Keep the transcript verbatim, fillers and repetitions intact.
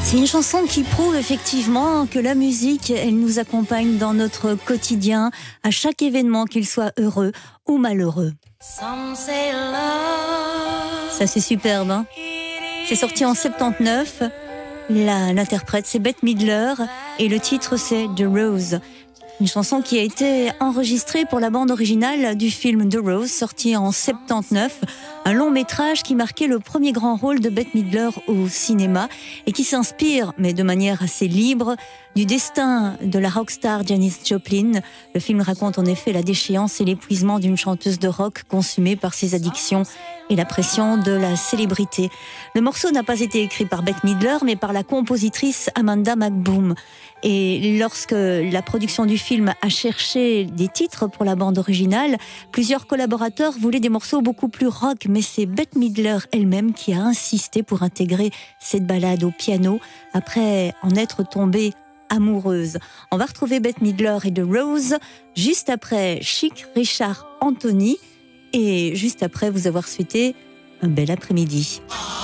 C'est une chanson qui prouve effectivement que la musique, elle nous accompagne dans notre quotidien, à chaque événement, qu'il soit heureux ou malheureux. Ça, c'est superbe, hein. C'est sorti en soixante-dix-neuf. La, l'interprète, c'est Bette Midler et le titre, c'est The Rose. Une chanson qui a été enregistrée pour la bande originale du film The Rose, sorti en soixante-dix-neuf. Un long métrage qui marquait le premier grand rôle de Bette Midler au cinéma et qui s'inspire, mais de manière assez libre, du destin de la rockstar Janis Joplin. Le film raconte en effet la déchéance et l'épuisement d'une chanteuse de rock consumée par ses addictions et la pression de la célébrité. Le morceau n'a pas été écrit par Bette Midler, mais par la compositrice Amanda McBoom. Et lorsque la production du film a cherché des titres pour la bande originale, plusieurs collaborateurs voulaient des morceaux beaucoup plus rock, mais c'est Bette Midler elle-même qui a insisté pour intégrer cette ballade au piano, après en être tombée amoureuse. On va retrouver Bette Midler et The Rose juste après Chic, Richard, Anthony, et juste après vous avoir souhaité un bel après-midi.